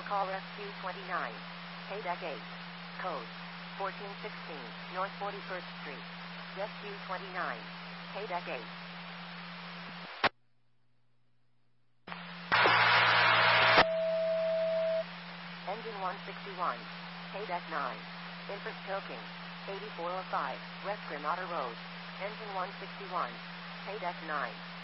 Call Rescue 29. Paydeck 8. Code 1416 North 41st Street. Rescue 29. Paydeck 8. Engine 161. Paydeck 9. Infant choking. 8405 West Granada Road. Engine 161. Paydeck 9.